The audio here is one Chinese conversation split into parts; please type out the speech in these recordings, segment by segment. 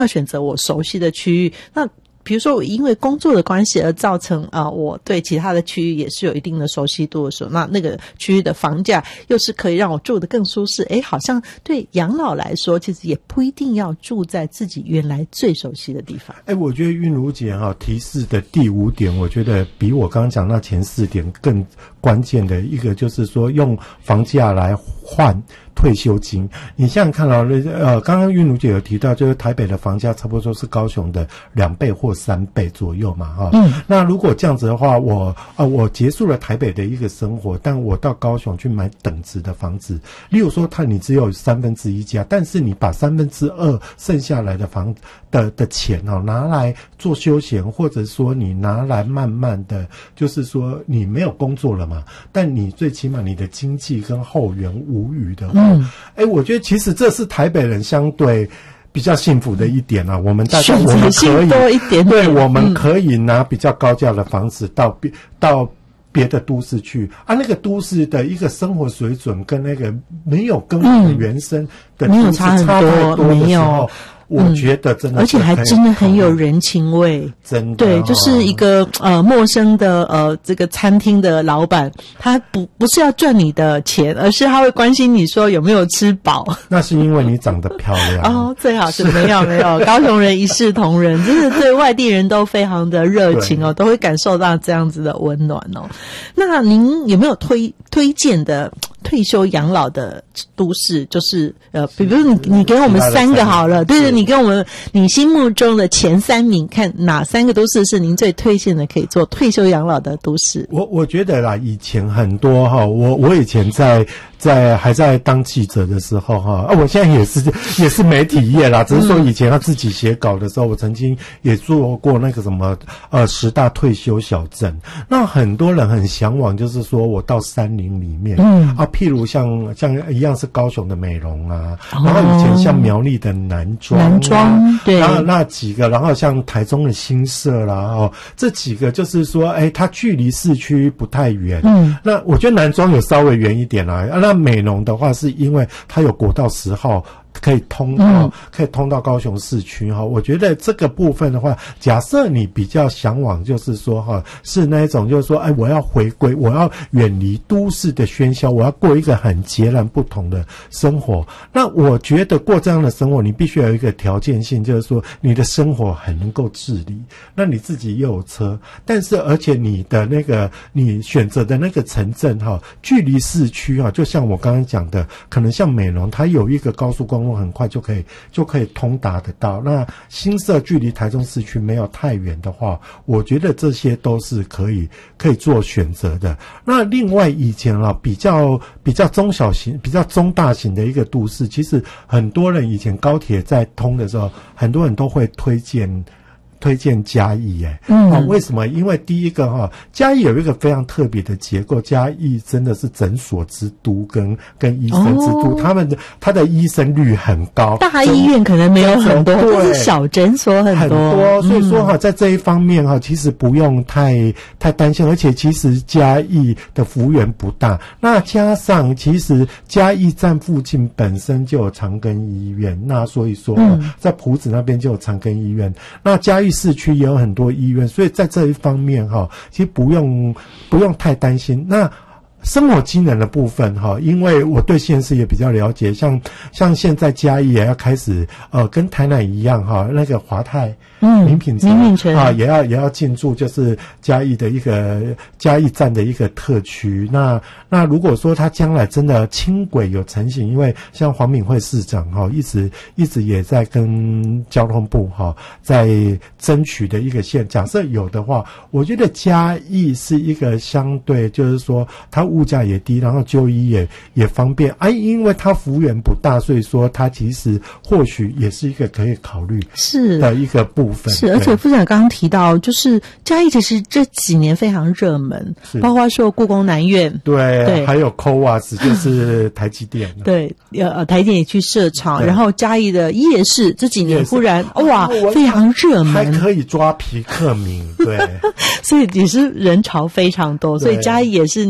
要选择我熟悉的区域。那比如说我因为工作的关系而造成我对其他的区域也是有一定的熟悉度的时候，那个区域的房价又是可以让我住得更舒适。好像对养老来说其实也不一定要住在自己原来最熟悉的地方。 我觉得韵如姐提示的第5点，我觉得比我刚刚讲那前4点更关键的一个，就是说用房价来换退休金。你想想看刚刚韵如姐有提到，就是台北的房价差不多是高雄的2倍或3倍左右嘛那如果这样子的话，我结束了台北的一个生活，但我到高雄去买等值的房子，例如说你只有1/3价，但是你把2/3剩下来的房的钱拿来做休闲，或者说你拿来慢慢的，就是说你没有工作了嘛，但你最起码你的经济跟后援无虞的我觉得其实这是台北人相对比较幸福的一点我们大家选择性多一点点， 对，我们可以拿比较高价的房子到别的都市去那个都市的一个生活水准跟那个没有跟我们原生的都市差太多的时候，我觉得真的而且还真的很有人情味， 真的对，就是一个陌生的这个餐厅的老板，他不是要赚你的钱，而是他会关心你说有没有吃饱。 那是因为你长得漂亮最好是没有高雄人一视同仁，真的对外地人都非常的热情都会感受到这样子的温暖那您有没有推荐的退休养老的都市？就是比如你给我们3个好了，对，你给我们你心目中的前3名，看哪3个都市是您最推荐的可以做退休养老的都市。 我觉得啦，以前很多我以前还在当记者的时候我现在也是媒体业啦，只是说以前他自己写稿的时候，我曾经也做过那个什么10大退休小镇。那很多人很向往，就是说我到山林里面譬如像一样是高雄的美浓然后以前像苗栗的南庄对， 然后那几个，然后像台中的新社啦这几个就是说它距离市区不太远那我觉得南庄有稍微远一点啦那美浓的话是因为它有国道10号可以通到高雄市区我觉得这个部分的话，假设你比较向往就是说是那一种就是说我要回归，我要远离都市的喧嚣，我要过一个很截然不同的生活。那我觉得过这样的生活，你必须要有一个条件性，就是说你的生活很能够自理，那你自己又有车，但是而且你的那个你选择的那个城镇距离市区就像我刚刚讲的，可能像美浓它有一个高速公路很快就可以通达得到，那新社距离台中市区没有太远的话，我觉得这些都是可以做选择的。那另外以前比较中小型比较中大型的一个都市，其实很多人以前高铁在通的时候，很多人都会推荐嘉义为什么？因为第一个嘉义有一个非常特别的结构，嘉义真的是诊所之都跟医生之都，他的医生率很高， 大医院可能没有很多，但是小诊所很多， 所以说在这一方面其实不用太担心，而且其实嘉义的幅员不大，那加上其实嘉义站附近本身就有长庚医院，那所以说在埔子那边就有长庚医院，那嘉义市区也有很多医院，所以在这一方面其实不用太担心。那生活机能的部分因为我对县市也比较了解，像现在嘉义也要开始跟台南一样那个华泰名品城也要进驻，就是嘉义的一个嘉义站的一个特区。那如果说他将来真的轻轨有成型，因为像黄敏惠市长一直也在跟交通部在争取的一个线，假设有的话，我觉得嘉义是一个相对就是说它物价也低，然后就医也方便因为它幅员不大，所以说它其实或许也是一个可以考虑的一个部分。 是，而且副长刚刚提到，就是嘉义其实这几年非常热门，包括说故宫南院， 对，还有 COAS 就是台积电， 对，台积电也去设厂，然后嘉义的夜市这几年忽然非常热门， 还可以抓皮克敏，对， 所以也是人潮非常多，所以嘉义也是您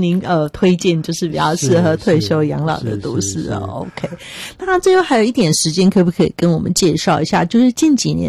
推荐就是比较适合退休养老的都市哦。OK， 那最后还有一点时间，可不可以跟我们介绍一下，就是近几年